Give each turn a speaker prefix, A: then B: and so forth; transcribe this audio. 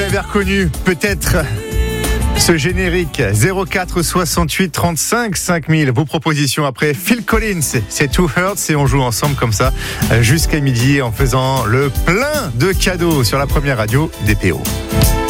A: avez reconnu peut-être ce générique. 04 68 35 5000. Vos propositions après Phil Collins, c'est Two Hearts et on joue ensemble comme ça jusqu'à midi en faisant le plein de cadeaux sur la première radio des PO.